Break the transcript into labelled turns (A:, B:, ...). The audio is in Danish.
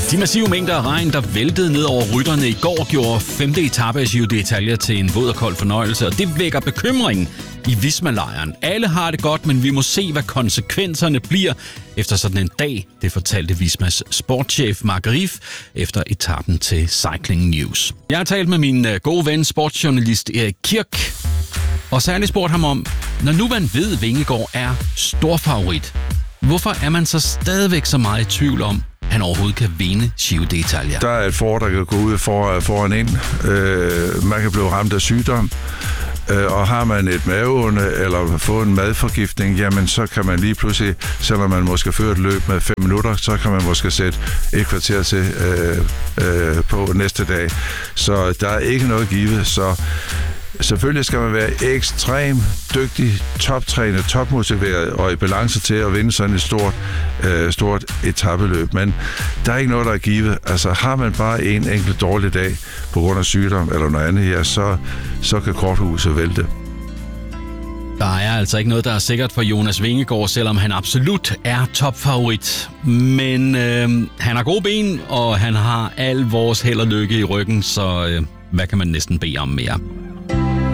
A: De massive mængder af regn, der væltede ned over rytterne i går, gjorde 5. etape af Giro d'Italia til en våd og kold fornøjelse, og det vækker bekymring i Visma-lejren. Alle har det godt, men vi må se, hvad konsekvenserne bliver efter sådan en dag, det fortalte Vismas sportschef Mark Rief efter etappen til Cycling News. Jeg har talt med min gode ven, sportsjournalist Erik Kirk, og særligt spurgt ham om, når nu man ved, at Vingegaard er stor favorit, hvorfor er man så stadigvæk så meget i tvivl om, han overhovedet kan vinde Giro d'Italia?
B: Der er et der kan gå ud foran ind. Man kan blive ramt af sygdom. Og har man et maveonde eller få en madforgiftning, jamen så kan man lige pludselig, selvom man måske fører et løb med 5 minutter, så kan man måske sætte et kvarter til på næste dag. Så der er ikke noget givet, så selvfølgelig skal man være ekstremt dygtig, toptrænet, topmotiveret og i balance til at vinde sådan et stort etapeløb. Men der er ikke noget, der er givet. Altså har man bare en enkelt dårlig dag på grund af sygdom eller noget andet, ja, så kan korthuset vælte.
A: Der er altså ikke noget, der er sikkert for Jonas Vingegaard, selvom han absolut er topfavorit. Men han har gode ben, og han har al vores held og lykke i ryggen, så hvad kan man næsten bede om mere?